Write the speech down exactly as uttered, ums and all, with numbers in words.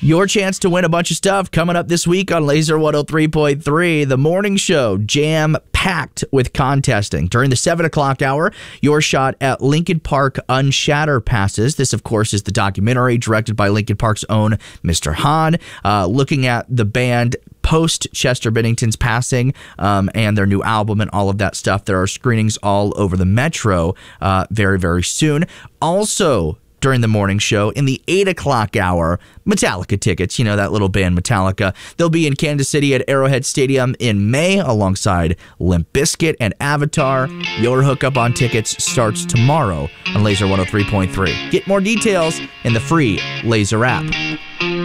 Your chance to win a bunch of stuff coming up this week on Laser one oh three point three. The morning show, jam-packed with contesting. During the seven o'clock hour, your shot at Linkin Park Unshatter passes. This, of course, is the documentary directed by Linkin Park's own Mister Hahn, uh, looking at the band post Chester Bennington's passing um, and their new album and all of that stuff. There are screenings all over the metro uh, very, very soon. Also, during the morning show, in the eight o'clock hour, Metallica tickets. You know, that little band Metallica. They'll be in Kansas City at Arrowhead Stadium in May alongside Limp Bizkit and Avatar. Your hookup on tickets starts tomorrow on Laser one oh three point three. Get more details in the free Laser app.